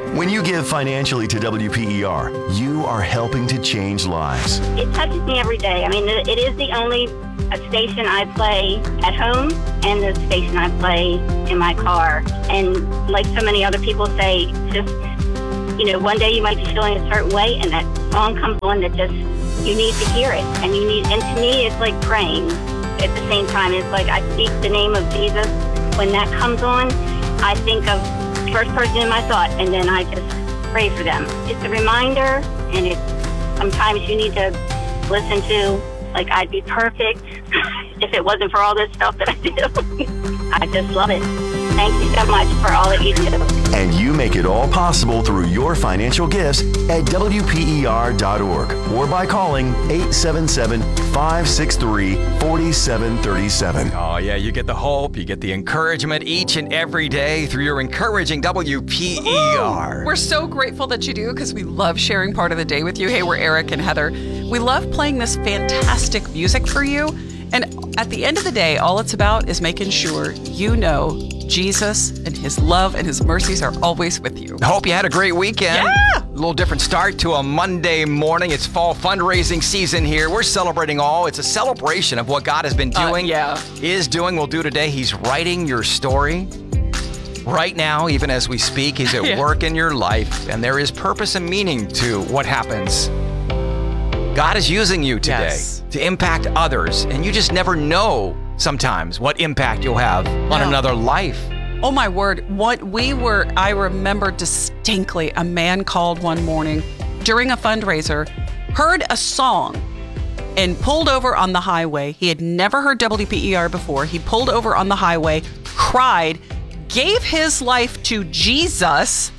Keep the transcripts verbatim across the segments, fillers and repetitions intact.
When you give financially to W P E R, you are helping to change lives. It touches me every day. I mean, it, it is the only station I play at home and the station I play in my car. And like so many other people say, just, you know, one day you might be feeling a certain way and that song comes on that just, you need to hear it. And you need, and to me, it's like praying at the same time. It's like I speak the name of Jesus. When that comes on, I think of first person in my thought, and then I just pray for them. It's a reminder, and it's sometimes you need to listen to, like, I'd be perfect if it wasn't for all this stuff that I do. I just love it. Thank you so much for all that you do. And you make it all possible through your financial gifts at W P E R dot org or by calling eight seven seven, five six three, four seven three seven. Oh, yeah, you get the hope, you get the encouragement each and every day through your encouraging W P E R. Ooh, we're so grateful that you do because we love sharing part of the day with you. Hey, we're Eric and Heather. We love playing this fantastic music for you. And at the end of the day, all it's about is making sure you know Jesus and his love and his mercies are always with you. I hope you had a great weekend. Yeah! A little different start to a Monday morning. It's fall fundraising season here. We're celebrating all. It's a celebration of what God has been doing, uh, yeah. is doing, will do today. He's writing your story. Right now, even as we speak, he's at yeah. work in your life, and there is purpose and meaning to what happens. God is using you today yes. to impact others, and you just never know sometimes what impact you'll have on no. another life. Oh my word, what we were, I remember distinctly, a man called one morning during a fundraiser, heard a song and pulled over on the highway. He had never heard W P E R before. He pulled over on the highway, cried, gave his life to Jesus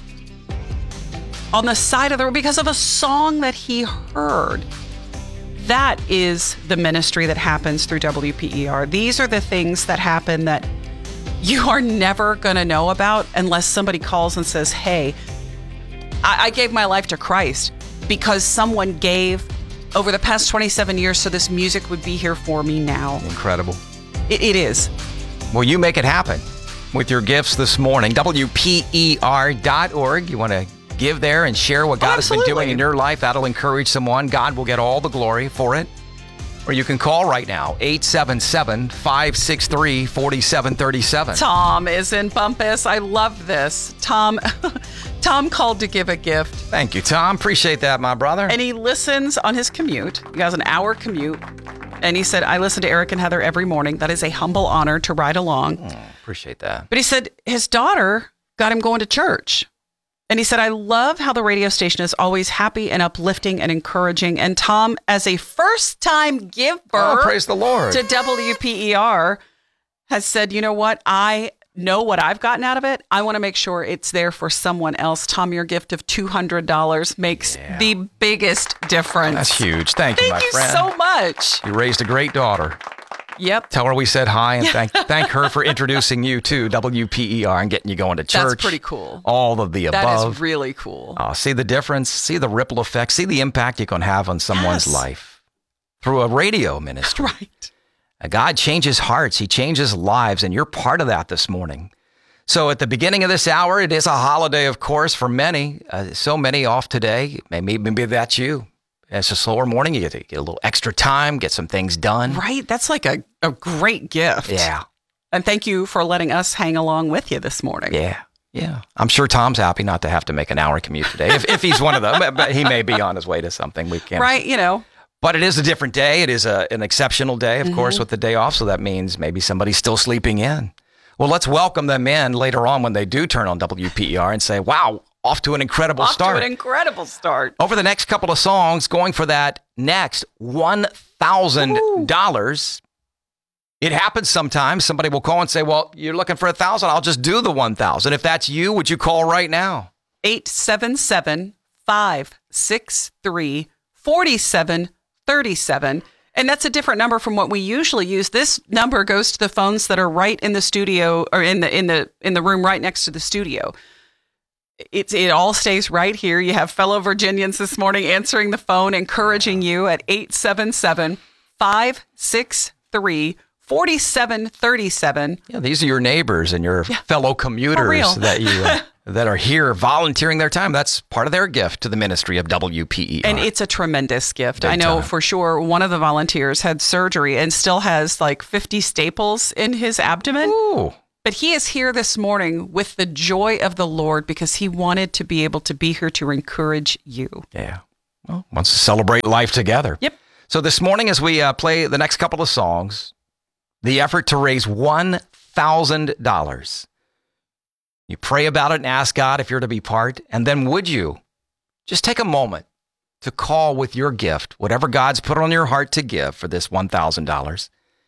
on the side of the road because of a song that he heard. That is the ministry that happens through W P E R. These are the things that happen that you are never going to know about unless somebody calls and says, hey, I-, I gave my life to Christ because someone gave over the past twenty-seven years so this music would be here for me now. Incredible. It, it is. Well, you make it happen with your gifts this morning. W P E R dot org. You want to give there and share what God oh, has been doing in your life. That'll encourage someone. God will get all the glory for it. Or you can call right now, eight seven seven, five six three, four seven three seven. Tom is in Bumpus. I love this. Tom Tom called to give a gift. Thank you, Tom. Appreciate that, my brother. And he listens on his commute. He has an hour commute. And he said, I listen to Eric and Heather every morning. That is a humble honor to ride along. Oh, appreciate that. But he said his daughter got him going to church. And he said, I love how the radio station is always happy and uplifting and encouraging. And Tom, as a first-time giver oh, praise the Lord. to W P E R, has said, you know what? I know what I've gotten out of it. I want to make sure it's there for someone else. Tom, your gift of two hundred dollars makes yeah. the biggest difference. That's huge. Thank you, Thank my you friend. so much. You raised a great daughter. Yep. Tell her we said hi and thank thank her for introducing you to W P E R and getting you going to church. That's pretty cool. All of the above. That is really cool. Uh, see the difference, see the ripple effect, see the impact you can have on someone's yes. life through a radio ministry. Right. Uh, God changes hearts. He changes lives, and you're part of that this morning. So at the beginning of this hour, it is a holiday, of course, for many. Uh, so many off today. Maybe, maybe that's you. It's a slower morning. You get, to get a little extra time, get some things done. Right. That's like a, a great gift. Yeah. And thank you for letting us hang along with you this morning. Yeah. Yeah. I'm sure Tom's happy not to have to make an hour commute today. if, if he's one of them, but he may be on his way to something. We can't. Right. You know. But it is a different day. It is a, an exceptional day, of mm-hmm. course, with the day off. So that means maybe somebody's still sleeping in. Well, let's welcome them in later on when they do turn on W P E R and say, wow, off to an incredible off start. Off to an incredible start. Over the next couple of songs, going for that next one thousand dollars. It happens sometimes. Somebody will call and say, well, you're looking for one thousand dollars. I'll just do the one thousand dollars. If that's you, would you call right now? eight seven seven, five six three, four seven three seven. And that's a different number from what we usually use. This number goes to the phones that are right in the studio or in the in the in the room right next to the studio. It's it all stays right here. You have fellow Virginians this morning answering the phone, encouraging you at eight seven seven, five six three, four seven three seven. Yeah, these are your neighbors and your yeah. fellow commuters that you uh, that are here volunteering their time. That's part of their gift to the ministry of W P E R. And it's a tremendous gift. Big I know time. for sure one of the volunteers had surgery and still has like fifty staples in his abdomen. Ooh. But he is here this morning with the joy of the Lord because he wanted to be able to be here to encourage you. Yeah. Well, wants to celebrate life together. Yep. So this morning, as we uh, play the next couple of songs, the effort to raise one thousand dollars. You pray about it and ask God if you're to be part. And then would you just take a moment to call with your gift, whatever God's put on your heart to give for this one thousand dollars,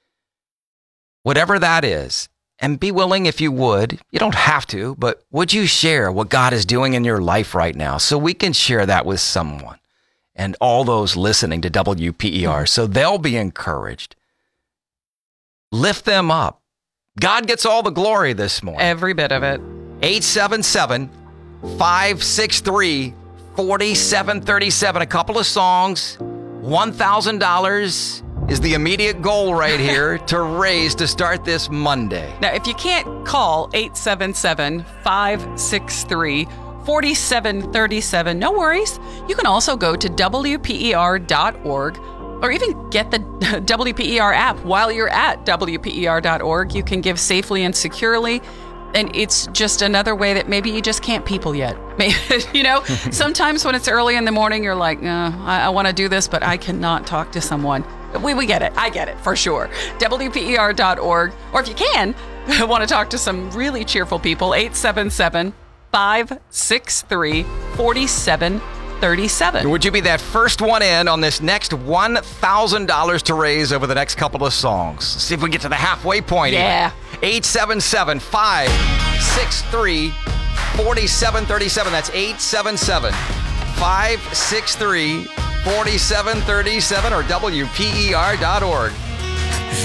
whatever that is. And be willing, if you would, you don't have to, but would you share what God is doing in your life right now so we can share that with someone and all those listening to W P E R so they'll be encouraged. Lift them up. God gets all the glory this morning. Every bit of it. eight seven seven, five six three, four seven three seven. A couple of songs, one thousand dollars. Is the immediate goal right here to raise to start this Monday. Now, if you can't call eight seven seven, five six three, four seven three seven, no worries. You can also go to W P E R dot org or even get the W P E R app while you're at W P E R dot org. You can give safely and securely. And it's just another way that maybe you just can't people yet. Maybe, you know, sometimes when it's early in the morning, you're like, uh, I, I want to do this, but I cannot talk to someone. We, we get it. I get it for sure. W P E R dot org. Or if you can, want to talk to some really cheerful people, eight seven seven, five six three, four seven three seven. Would you be that first one in on this next one thousand dollars to raise over the next couple of songs? See if we get to the halfway point. Yeah. eight seven seven, five six three, four seven three seven. That's eight seven seven, five six three, four seven three seven or W P E R dot org.